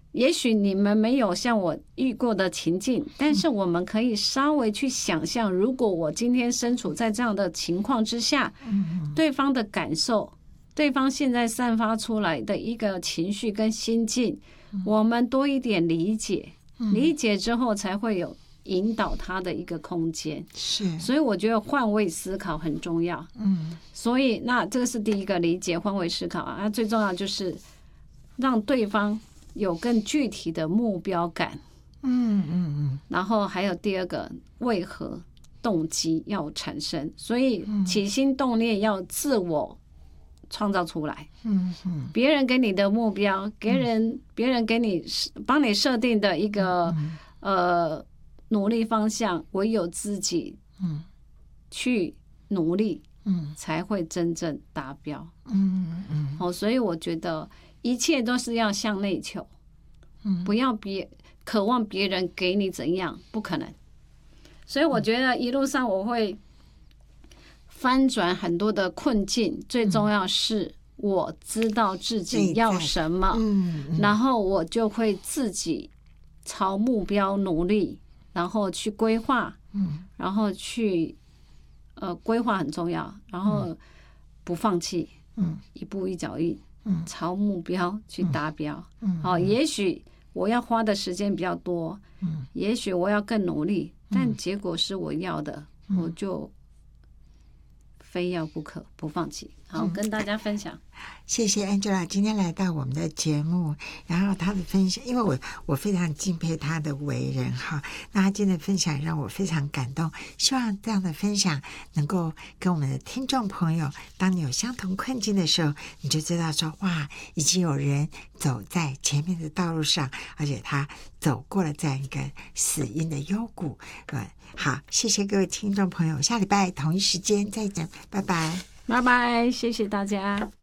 也许你们没有像我遇过的情境，但是我们可以稍微去想象，如果我今天身处在这样的情况之下，对方的感受，对方现在散发出来的一个情绪跟心境，我们多一点理解，理解之后才会有引导他的一个空间。 是， 所以我觉得换位思考很重要。所以那这个是第一个理解换位思考啊，最重要就是让对方有更具体的目标感。然后还有第二个，为何动机要产生？所以起心动念要自我创造出来。别人给你的目标，别人给你帮你设定的一个努力方向，唯有自己去努力，才会真正达标。所以我觉得一切都是要向内求，不要渴望别人给你怎样，不可能。所以我觉得一路上我会翻转很多的困境，最重要是我知道自己要什么，然后我就会自己朝目标努力，然后去规划，然后去规划很重要，然后不放弃，一步一脚印，朝目标去达标。也许我要花的时间比较多，也许我要更努力，但结果是我要的，我就非要不可，不放弃。好，跟大家分享。 谢谢 Angela 今天来到我们的节目，然后她的分享，因为我非常敬佩她的为人哈，那她今天的分享让我非常感动，希望这样的分享能够跟我们的听众朋友，当你有相同困境的时候，你就知道说哇，已经有人走在前面的道路上，而且他走过了这样一个死荫的幽谷。好，谢谢各位听众朋友，下礼拜同一时间再见，拜拜。 拜拜，谢谢大家。